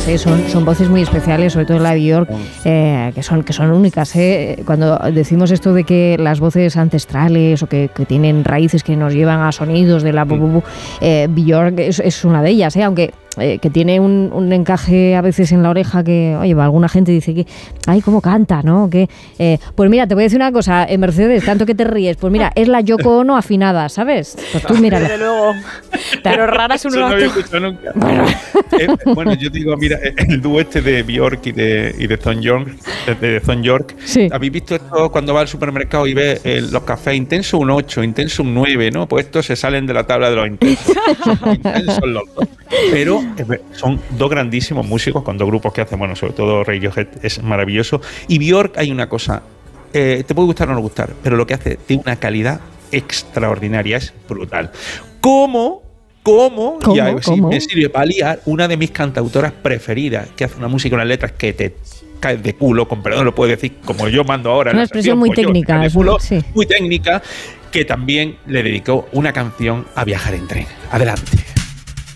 únicas, son voces muy especiales, sobre todo la de Björk, que son únicas. Cuando decimos esto de que las voces ancestrales o que tienen raíces que nos llevan a sonidos de la Björk es una de ellas, aunque que tiene un encaje a veces en la oreja que, oye, alguna gente dice que, ay, cómo canta, ¿no? Que, pues mira, te voy a decir una cosa, Mercedes, tanto que te ríes, pues mira, es la Yoko Ono afinada, ¿sabes? Pues tú mírala. Desde luego, pero rara es un rato. No había escuchado nunca. Bueno, yo digo, mira, el dúo de Björk y de Thom Yorke, sí. ¿Habéis visto esto cuando va al supermercado y ve los cafés intenso un 8, intenso un 9, ¿no? Pues estos se salen de la tabla de los intensos. Son intensos los dos. Pero son dos grandísimos músicos con dos grupos que hacen, bueno, sobre todo Radiohead es maravilloso. Y Björk, hay una cosa, te puede gustar o no gustar, pero lo que hace tiene una calidad extraordinaria, es brutal. ¿Cómo? Y así me sirve para liar una de mis cantautoras preferidas, que hace una música, unas letras que te caes de culo, con perdón lo puedo decir como yo mando ahora. Una expresión muy técnica. De culo, sí. Muy técnica, que también le dedicó una canción a Viajar en tren. Adelante.